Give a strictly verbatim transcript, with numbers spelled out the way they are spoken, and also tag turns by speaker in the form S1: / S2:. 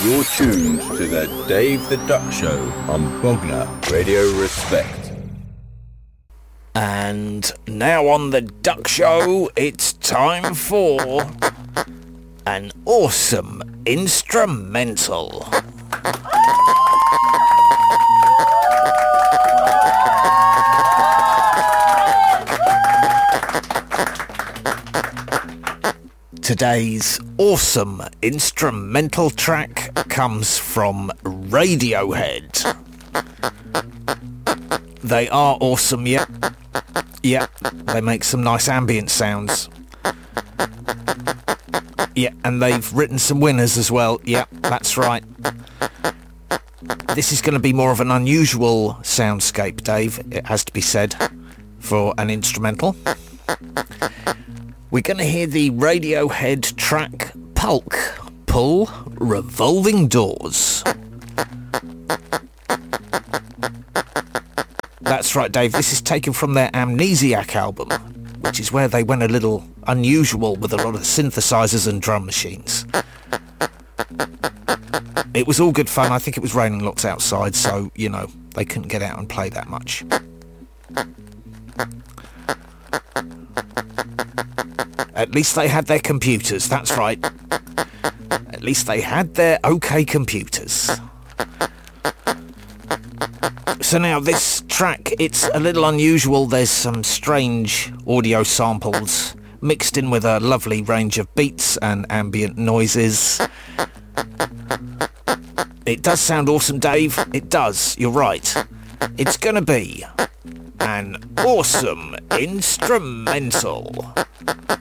S1: You're tuned to the Dave the Duck Show on Bognor Radio Respect.
S2: And now on the Duck Show, it's time for an awesome instrumental. Today's awesome instrumental track comes from Radiohead. They are awesome, yeah. Yeah, they make some nice ambient sounds. Yeah, and they've written some winners as well. Yeah, that's right. This is going to be more of an unusual soundscape, Dave, it has to be said, for an instrumental. We're going to hear the Radiohead track Pulk, Pull Revolving Doors. That's right, Dave, this is taken from their Amnesiac album, which is where they went a little unusual with a lot of synthesizers and drum machines. It was all good fun. I think it was raining lots outside, so, you know, they couldn't get out and play that much. At least they had their computers, that's right. At least they had their OK computers. So now this track, it's a little unusual. There's some strange audio samples mixed in with a lovely range of beats and ambient noises. It does sound awesome, Dave. It does, you're right. It's gonna be an awesome instrumental.